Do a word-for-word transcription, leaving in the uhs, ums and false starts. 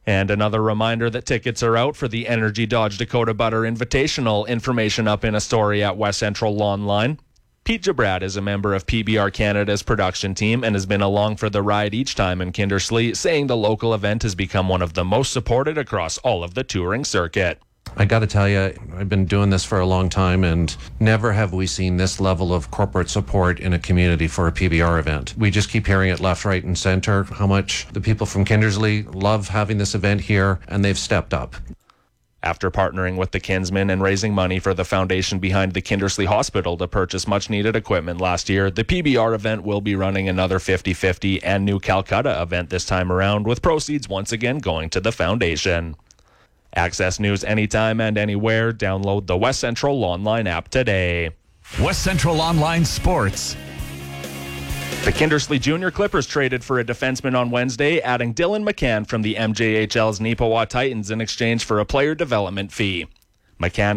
And another reminder that tickets are out for the Energy Dodge Dakota Butter Invitational. Information up in a story at West Central Online. Pete Jabrad is a member of P B R Canada's production team and has been along for the ride each time in Kindersley, saying the local event has become one of the most supported across all of the touring circuit. I got to tell you, I've been doing this for a long time, and never have we seen this level of corporate support in a community for a P B R event. We just keep hearing it left, right, and center, how much the people from Kindersley love having this event here, and they've stepped up. After partnering with the Kinsmen and raising money for the foundation behind the Kindersley Hospital to purchase much-needed equipment last year, the P B R event will be running another fifty-fifty and new Calcutta event this time around, with proceeds once again going to the foundation. Access news anytime and anywhere. Download the West Central Online app today. West Central Online Sports. The Kindersley Junior Clippers traded for a defenseman on Wednesday, adding Dylan McCann from the M J H L's Neepawa Titans in exchange for a player development fee. McCann